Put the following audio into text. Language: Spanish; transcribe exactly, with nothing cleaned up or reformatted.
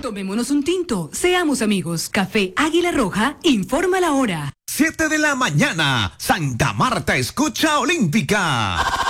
Tomémonos un tinto, seamos amigos. Café Águila Roja, informa la hora. siete de la mañana, Santa Marta escucha Olímpica.